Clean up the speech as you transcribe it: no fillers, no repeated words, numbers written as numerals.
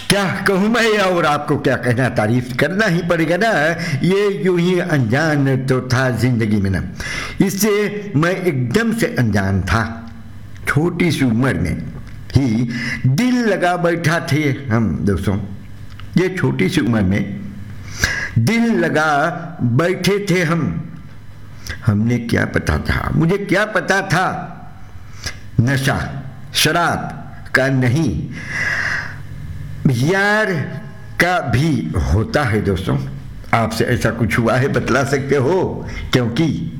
क्या कहूँ मैं, और आपको क्या कहना, तारीफ करना ही पड़ेगा ना। ये यूं ही अनजान तो था जिंदगी में ना, इससे मैं एकदम से अनजान था। छोटी सी उम्र में ही दिल लगा बैठा थे हम दोस्तों। ये छोटी सी उम्र में दिल लगा बैठे थे हम। हमने क्या पता था, मुझे क्या पता था, नशा शराब का नहीं, यार का भी होता है दोस्तों। आपसे ऐसा कुछ हुआ है, बतला सकते हो? क्योंकि